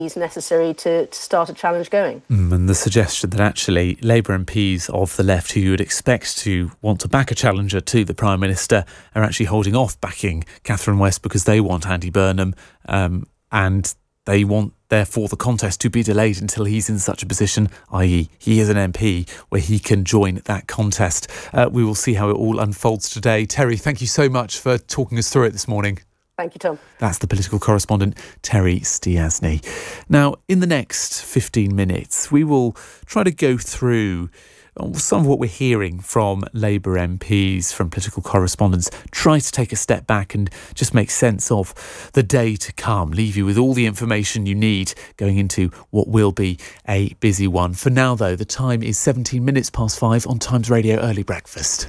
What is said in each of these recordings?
necessary to start a challenge going. And the suggestion that actually Labour MPs of the left, who you would expect to want to back a challenger to the Prime Minister, are actually holding off backing Catherine West because they want Andy Burnham, and they want, therefore, the contest to be delayed until he's in such a position, i.e. he is an MP, where he can join that contest. We will see how it all unfolds today. Terry, thank you so much for talking us through it this morning. Thank you, Tom. That's the political correspondent, Terry Stiasny. Now, in the next 15 minutes, we will try to go through some of what we're hearing from Labour MPs, from political correspondents, try to take a step back and just make sense of the day to come, leave you with all the information you need going into what will be a busy one. For now, though, the time is 17 minutes past 5 on Times Radio Early Breakfast.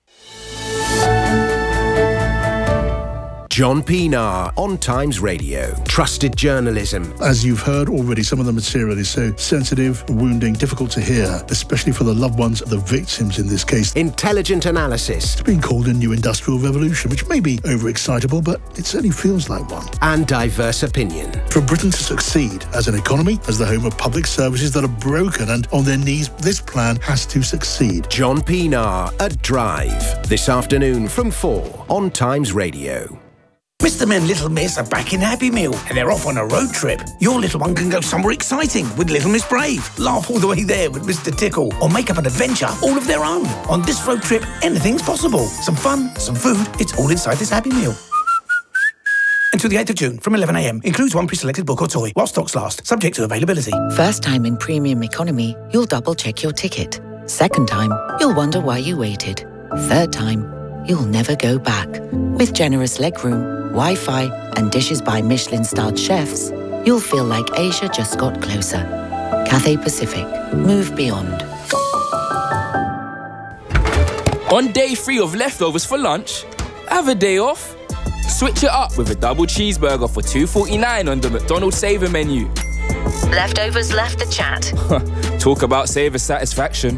John Pienaar on Times Radio. Trusted journalism. As you've heard already, some of the material is so sensitive, wounding, difficult to hear, especially for the loved ones of the victims in this case. Intelligent analysis. It's been called a new industrial revolution, which may be overexcitable, but it certainly feels like one. And diverse opinion. For Britain to succeed as an economy, as the home of public services that are broken and on their knees, this plan has to succeed. John Pienaar at Drive. This afternoon from 4 on Times Radio. Mr. and Little Miss are back in Happy Meal and they're off on a road trip. Your little one can go somewhere exciting with Little Miss Brave, laugh all the way there with Mr. Tickle, or make up an adventure all of their own. On this road trip, anything's possible. Some fun, some food, it's all inside this Happy Meal. Until the 8th of June from 11 a.m. Includes one pre-selected book or toy while stocks last, subject to availability. First time in premium economy, you'll double check your ticket. Second time, you'll wonder why you waited. Third time, you'll never go back. With generous legroom, Wi-Fi and dishes by Michelin-starred chefs, you'll feel like Asia just got closer. Cathay Pacific. Move beyond. On day 3 of leftovers for lunch, have a day off. Switch it up with a double cheeseburger for $2.49 on the McDonald's Saver menu. Leftovers left the chat. Talk about Saver satisfaction.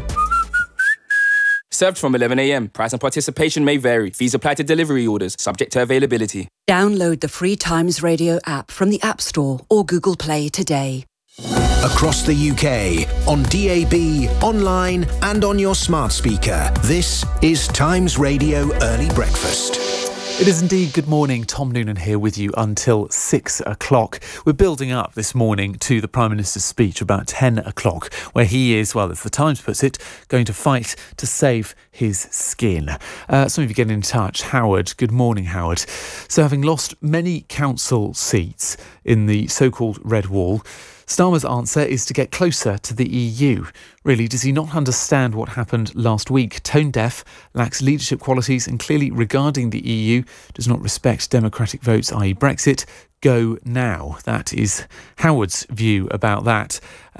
Served from 11 a.m. Price and participation may vary. Fees apply to delivery orders, subject to availability. Download the free Times Radio app from the App Store or Google Play today. Across the UK, on DAB, online and on your smart speaker. This is Times Radio Early Breakfast. It is indeed. Good morning. Tom Noonan here with you until 6 o'clock. We're building up this morning to the Prime Minister's speech about 10 o'clock, where he is, well, as the Times puts it, going to fight to save his skin. Some of you getting in touch. Howard, good morning, Howard. So having lost many council seats in the so-called Red Wall, Starmer's answer is to get closer to the EU. Really, does he not understand what happened last week? Tone deaf, lacks leadership qualities and clearly regarding the EU does not respect democratic votes, i.e. Brexit. Go now. That is Howard's view about that.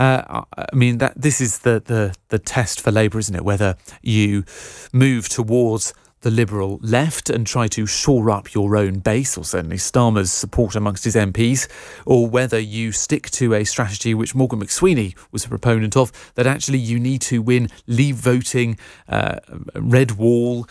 This is the test for Labour, isn't it? Whether you move towards the Liberal left and try to shore up your own base, or certainly Starmer's support amongst his MPs, or whether you stick to a strategy which Morgan McSweeney was a proponent of, that actually you need to win leave voting, Red Wall,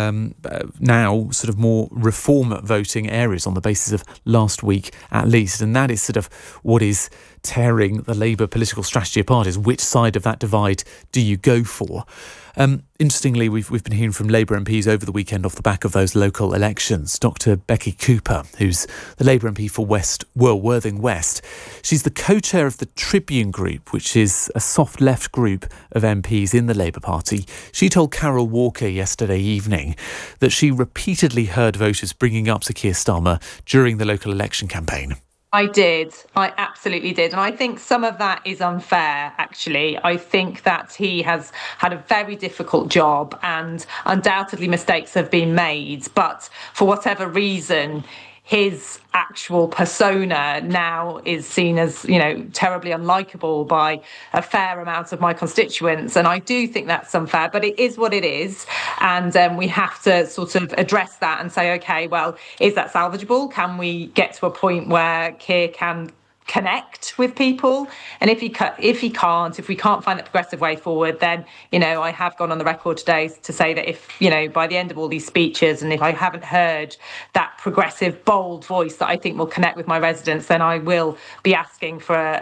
now sort of more reform voting areas on the basis of last week at least. And that is sort of what is tearing the Labour political strategy apart, is which side of that divide do you go for? Interestingly, we've been hearing from Labour MPs over the weekend off the back of those local elections. Dr Becky Cooper, who's the Labour MP for Worthing West, she's the co-chair of the Tribune Group, which is a soft left group of MPs in the Labour Party. She told Carol Walker yesterday evening that she repeatedly heard voters bringing up Sir Keir Starmer during the local election campaign. I did. I absolutely did. And I think some of that is unfair, actually. I think that he has had a very difficult job and undoubtedly mistakes have been made. But for whatever reason, his actual persona now is seen as, terribly unlikable by a fair amount of my constituents. And I do think that's unfair, but it is what it is. And we have to sort of address that and say, OK, well, is that salvageable? Can we get to a point where Keir can connect with people. And if we can't find that progressive way forward, then, I have gone on the record today to say that if, by the end of all these speeches, and if I haven't heard that progressive, bold voice that I think will connect with my residents, then I will be asking for